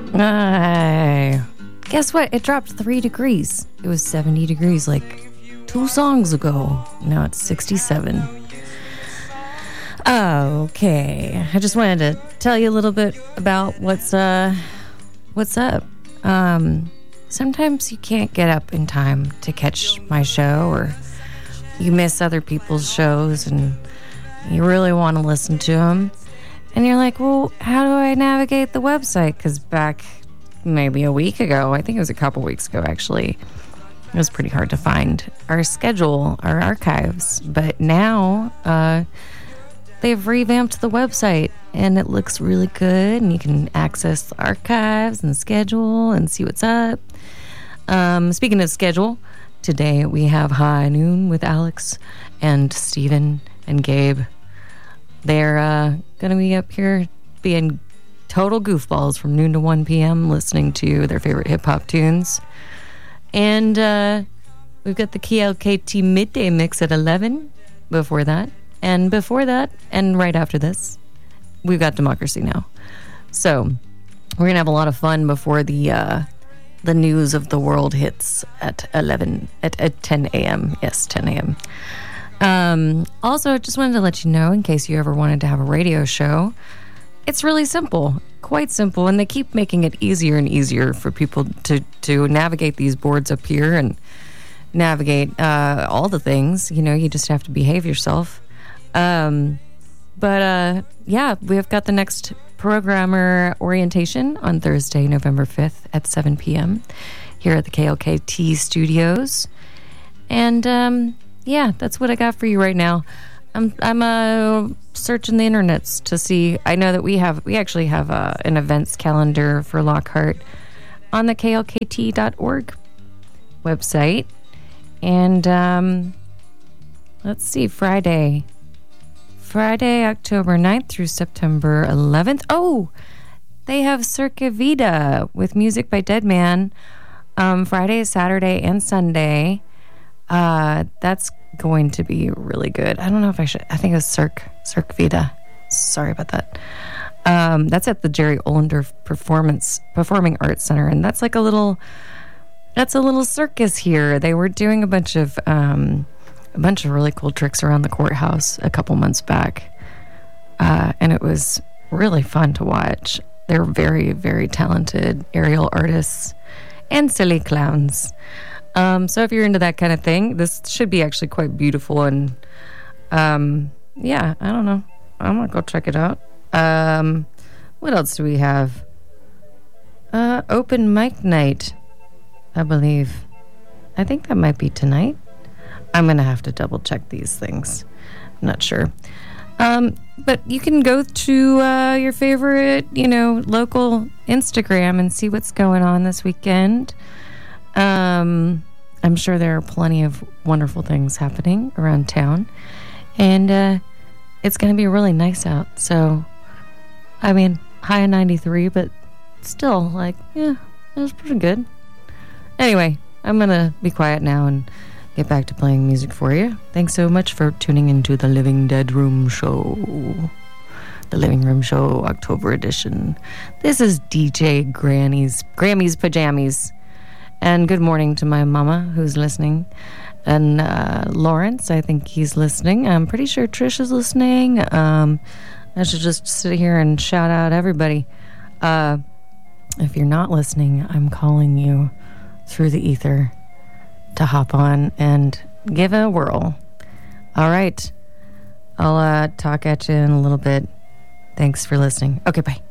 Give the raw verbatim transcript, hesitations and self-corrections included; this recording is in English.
Uh, guess what? It dropped three degrees. It was seventy degrees like two songs ago. Now it's sixty-seven. Okay. I just wanted to tell you a little bit about what's uh what's up. Um, sometimes you can't get up in time to catch my show, or you miss other people's shows and you really want to listen to them. And you're like, well, how do I navigate the website? Because back maybe a week ago, I think it was a couple weeks ago, actually, it was pretty hard to find our schedule, our archives. But now uh, they've revamped the website, and it looks really good. And you can access the archives and schedule and see what's up. Um, speaking of schedule, today we have High Noon with Alex and Steven and Gabe. They're uh, going to be up here being total goofballs from noon to one p.m. listening to their favorite hip-hop tunes. And uh, we've got the K L K T Midday Mix at eleven before that. And before that, and right after this, we've got Democracy Now! So we're going to have a lot of fun before the uh, the news of the world hits at eleven, at, at ten a.m. Yes, ten a.m. Um, also, I just wanted to let you know, in case you ever wanted to have a radio show, it's really simple, quite simple, and they keep making it easier and easier for people to, to navigate these boards up here and navigate uh, all the things. You know, you just have to behave yourself. Um, but, uh, yeah, we've got the next programmer orientation on Thursday, November fifth at seven p.m. here at the K L K T studios. And, um... yeah, that's what I got for you right now. I'm I'm uh, searching the internets to see. I know that we have we actually have uh, an events calendar for Lockhart on the K L K T dot org website, and um, let's see, Friday, Friday, October ninth through September eleventh. Oh, they have Circa Vida with music by Deadman. Um, Friday, Saturday, and Sunday. Uh, that's going to be really good. I don't know if I should. I think it's Cirque, Cirque Vida. Sorry about that. Um, that's at the Jerry Ollender Performance Performing Arts Center, and that's like a little. That's a little circus here. They were doing a bunch of um, a bunch of really cool tricks around the courthouse a couple months back, uh, and it was really fun to watch. They're very, very talented aerial artists and silly clowns. Um, so if you're into that kind of thing, this should be actually quite beautiful. And, um, yeah, I don't know. I'm going to go check it out. Um, what else do we have? Uh, open mic night, I believe. I think that might be tonight. I'm going to have to double check these things. I'm not sure. Um, but you can go to, uh, your favorite, you know, local Instagram and see what's going on this weekend. Um, I'm sure there are plenty of wonderful things happening around town, and uh, it's going to be really nice out. So, I mean, high of ninety-three, but still, like, yeah, it was pretty good. Anyway, I'm going to be quiet now and get back to playing music for you. Thanks so much for tuning into the Living Dead Room Show. The Living Room Show, October edition. This is D J Granny's, Grammy's Pajamas. And good morning to my mama who's listening. And uh, Lawrence, I think he's listening. I'm pretty sure Trish is listening. Um, I should just sit here and shout out everybody. Uh, if you're not listening, I'm calling you through the ether to hop on and give it a whirl. All right. I'll uh, talk at you in a little bit. Thanks for listening. Okay, bye.